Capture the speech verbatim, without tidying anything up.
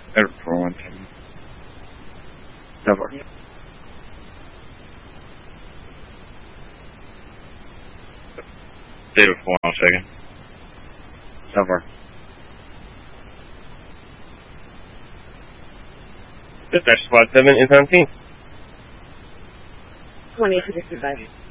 Air four one seven. Cover. Zero four one second. Cover. Dispatch Squad seven is on scene. twenty-eight fifty-five.